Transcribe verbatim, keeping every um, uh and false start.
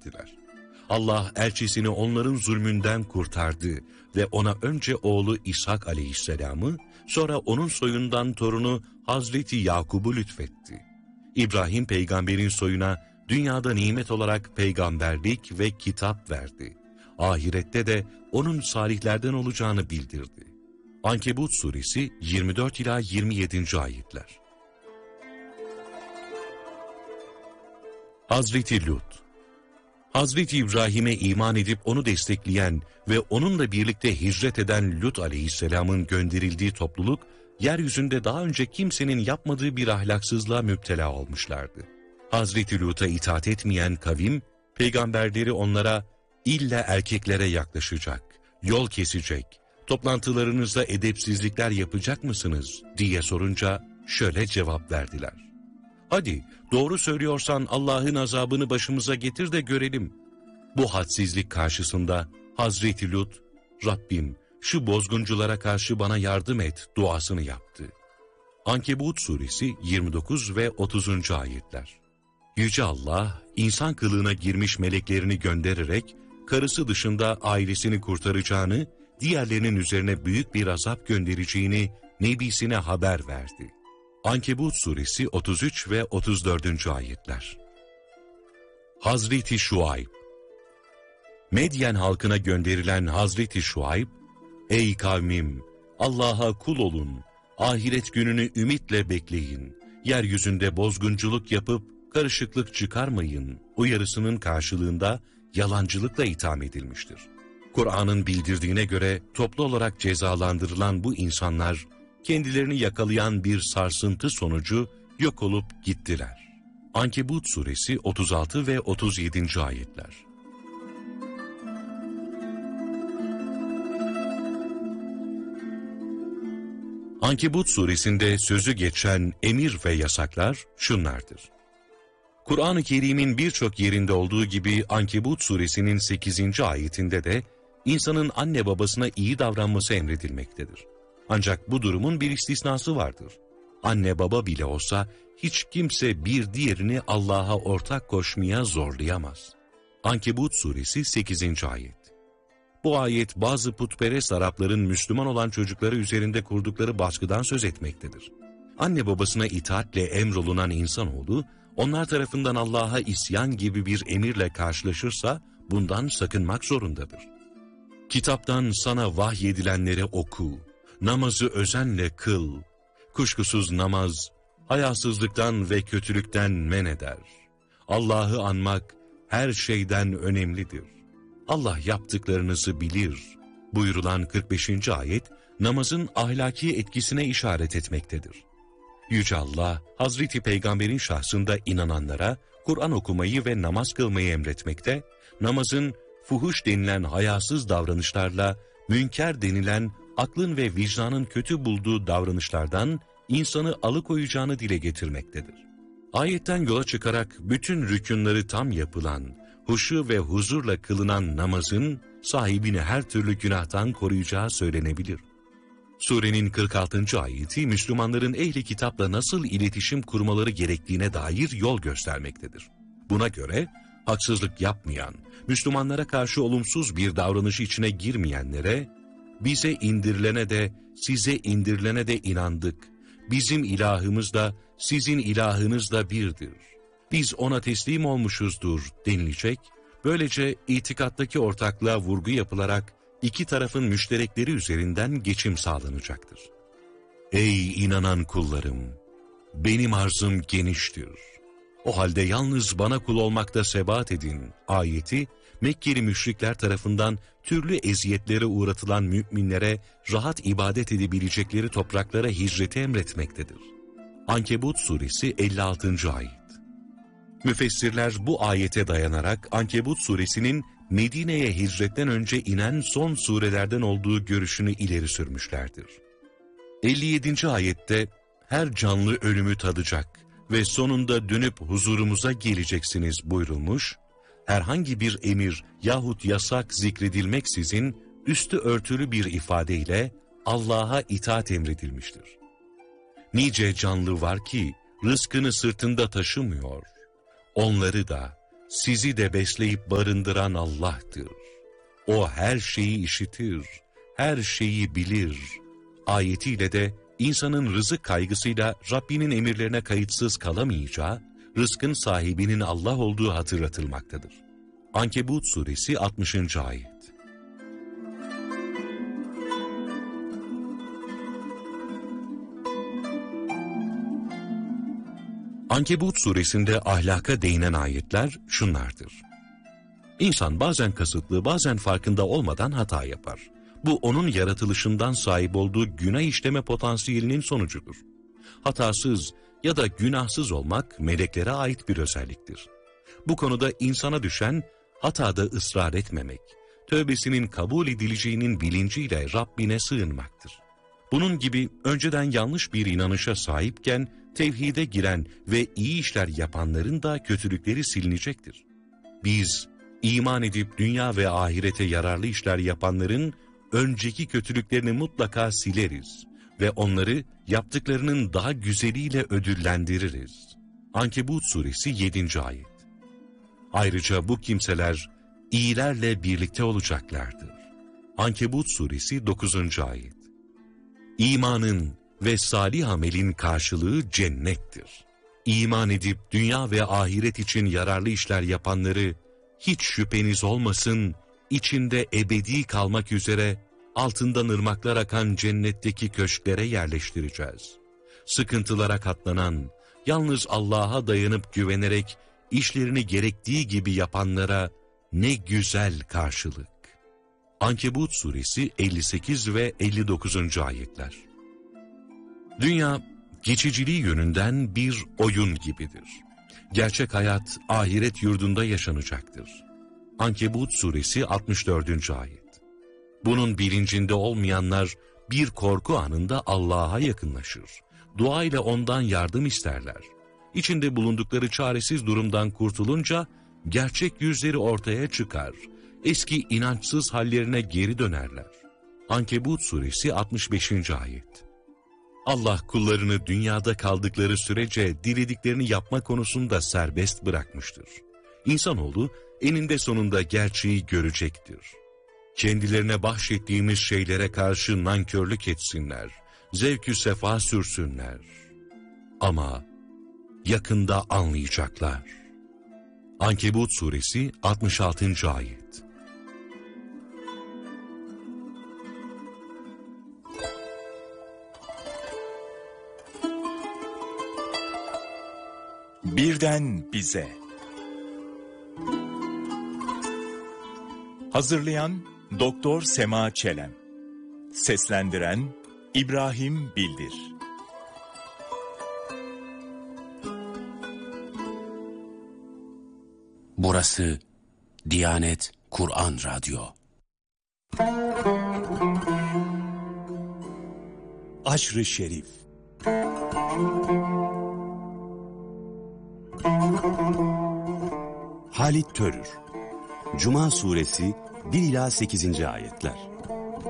ettiler. Allah elçisini onların zulmünden kurtardı ve ona önce oğlu İshak aleyhisselamı, sonra onun soyundan torunu Hazreti Yakub'u lütfetti. İbrahim peygamberin soyuna dünyada nimet olarak peygamberlik ve kitap verdi. Ahirette de onun salihlerden olacağını bildirdi. Ankebut suresi yirmi dört ila yirmi yedinci ayetler. Hazreti Lut. Hazreti İbrahim'e iman edip onu destekleyen ve onunla birlikte hicret eden Lut aleyhisselamın gönderildiği topluluk, yeryüzünde daha önce kimsenin yapmadığı bir ahlaksızlığa müptela olmuşlardı. Hazreti Lut'a itaat etmeyen kavim, peygamberleri onlara illa erkeklere yaklaşacak, yol kesecek, toplantılarınızda edepsizlikler yapacak mısınız diye sorunca şöyle cevap verdiler. Hadi doğru söylüyorsan Allah'ın azabını başımıza getir de görelim. Bu hadsizlik karşısında Hazreti Lut, Rabbim şu bozgunculara karşı bana yardım et duasını yaptı. Ankebut suresi yirmi dokuz ve otuzuncu ayetler. Yüce Allah, insan kılığına girmiş meleklerini göndererek, karısı dışında ailesini kurtaracağını, diğerlerinin üzerine büyük bir azap göndereceğini Nebisine haber verdi. Ankebut suresi otuz üç ve otuz dördüncü ayetler. Hazreti Şuayb. Medyen halkına gönderilen Hazreti Şuayb, ey kavmim, Allah'a kul olun, ahiret gününü ümitle bekleyin, yeryüzünde bozgunculuk yapıp karışıklık çıkarmayın uyarısının karşılığında yalancılıkla itham edilmiştir. Kur'an'ın bildirdiğine göre toplu olarak cezalandırılan bu insanlar, kendilerini yakalayan bir sarsıntı sonucu yok olup gittiler. Ankebut suresi otuz altı ve otuz yedinci ayetler. Ankebut suresinde sözü geçen emir ve yasaklar şunlardır. Kur'an-ı Kerim'in birçok yerinde olduğu gibi Ankebut suresinin sekizinci ayetinde de insanın anne babasına iyi davranması emredilmektedir. Ancak bu durumun bir istisnası vardır. Anne baba bile olsa hiç kimse bir diğerini Allah'a ortak koşmaya zorlayamaz. Ankebut suresi sekizinci ayet. Bu ayet bazı putperest Arapların Müslüman olan çocukları üzerinde kurdukları baskıdan söz etmektedir. Anne babasına itaatle emrolunan insanoğlu, onlar tarafından Allah'a isyan gibi bir emirle karşılaşırsa bundan sakınmak zorundadır. Kitaptan sana vahyedilenleri oku, namazı özenle kıl, kuşkusuz namaz, hayasızlıktan ve kötülükten men eder. Allah'ı anmak her şeyden önemlidir. Allah yaptıklarınızı bilir buyurulan kırk beşinci ayet, namazın ahlaki etkisine işaret etmektedir. Yüce Allah, Hazreti Peygamber'in şahsında inananlara Kur'an okumayı ve namaz kılmayı emretmekte, namazın fuhuş denilen hayasız davranışlarla, münker denilen aklın ve vicdanın kötü bulduğu davranışlardan insanı alıkoyacağını dile getirmektedir. Ayetten yola çıkarak bütün rükünleri tam yapılan, huşu ve huzurla kılınan namazın sahibini her türlü günahtan koruyacağı söylenebilir. Surenin kırk altıncı ayeti Müslümanların ehli kitapla nasıl iletişim kurmaları gerektiğine dair yol göstermektedir. Buna göre haksızlık yapmayan, Müslümanlara karşı olumsuz bir davranış içine girmeyenlere, bize indirilene de size indirilene de inandık, bizim ilahımız da sizin ilahınız da birdir, biz ona teslim olmuşuzdur denilecek, böylece itikattaki ortaklığa vurgu yapılarak iki tarafın müşterekleri üzerinden geçim sağlanacaktır. Ey inanan kullarım! Benim arzım geniştir. O halde yalnız bana kul olmakta sebat edin ayeti, Mekkeli müşrikler tarafından türlü eziyetlere uğratılan müminlere rahat ibadet edebilecekleri topraklara hicreti emretmektedir. Ankebut suresi elli altıncı ayet. Müfessirler bu ayete dayanarak Ankebut suresinin Medine'ye hicretten önce inen son surelerden olduğu görüşünü ileri sürmüşlerdir. elli yedinci ayette her canlı ölümü tadacak ve sonunda dönüp huzurumuza geleceksiniz buyurulmuş, herhangi bir emir yahut yasak zikredilmeksizin üstü örtülü bir ifadeyle Allah'a itaat emredilmiştir. Nice canlı var ki rızkını sırtında taşımıyor, onları da sizi de besleyip barındıran Allah'tır. O her şeyi işitir, her şeyi bilir. Ayetiyle de insanın rızık kaygısıyla Rabbinin emirlerine kayıtsız kalamayacağı, rızkın sahibinin Allah olduğu hatırlatılmaktadır. Ankebut suresi altmışıncı ayet. Ankebut suresinde ahlaka değinen ayetler şunlardır. İnsan bazen kasıtlı, bazen farkında olmadan hata yapar. Bu onun yaratılışından sahip olduğu günah işleme potansiyelinin sonucudur. Hatasız ya da günahsız olmak meleklere ait bir özelliktir. Bu konuda insana düşen hatada ısrar etmemek, tövbesinin kabul edileceğinin bilinciyle Rabbine sığınmaktır. Bunun gibi önceden yanlış bir inanışa sahipken tevhide giren ve iyi işler yapanların da kötülükleri silinecektir. Biz iman edip dünya ve ahirete yararlı işler yapanların önceki kötülüklerini mutlaka sileriz ve onları yaptıklarının daha güzeliyle ödüllendiririz. Ankebut suresi yedinci ayet. Ayrıca bu kimseler iyilerle birlikte olacaklardır. Ankebut suresi dokuzuncu ayet. İmanın ve salih amelin karşılığı cennettir. İman edip dünya ve ahiret için yararlı işler yapanları hiç şüpheniz olmasın, içinde ebedi kalmak üzere altından ırmaklar akan cennetteki köşklere yerleştireceğiz. Sıkıntılara katlanan, yalnız Allah'a dayanıp güvenerek işlerini gerektiği gibi yapanlara ne güzel karşılık. Ankebut suresi elli sekiz ve elli dokuzuncu ayetler. Dünya geçiciliği yönünden bir oyun gibidir. Gerçek hayat ahiret yurdunda yaşanacaktır. Ankebut suresi altmış dördüncü ayet. Bunun bilincinde olmayanlar bir korku anında Allah'a yakınlaşır. Dua ile ondan yardım isterler. İçinde bulundukları çaresiz durumdan kurtulunca gerçek yüzleri ortaya çıkar. Eski inançsız hallerine geri dönerler. Ankebut suresi altmış beşinci ayet. Allah kullarını dünyada kaldıkları sürece dilediklerini yapma konusunda serbest bırakmıştır. İnsanoğlu eninde sonunda gerçeği görecektir. Kendilerine bahşettiğimiz şeylere karşı nankörlük etsinler, zevk-ü sefa sürsünler. Ama yakında anlayacaklar. Ankebut suresi altmış altıncı ayet. Birden bize. Hazırlayan Doktor Sema Çelen. Seslendiren İbrahim Bildir. Burası Diyanet Kur'an Radyo. Aşr-ı Şerif. Halit Törür. Cuma suresi bir ila sekizinci ayetler.